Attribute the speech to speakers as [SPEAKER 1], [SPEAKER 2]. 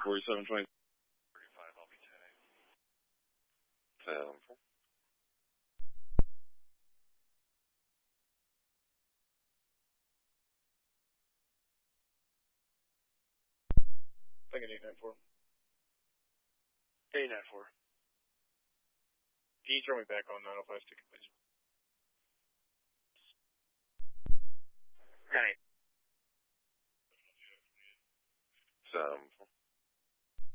[SPEAKER 1] 4720.
[SPEAKER 2] 35, I'll be 10-8.
[SPEAKER 1] 10-4.
[SPEAKER 3] Thinking 894.
[SPEAKER 4] 894.
[SPEAKER 3] Can you throw me back on 905 stick, please?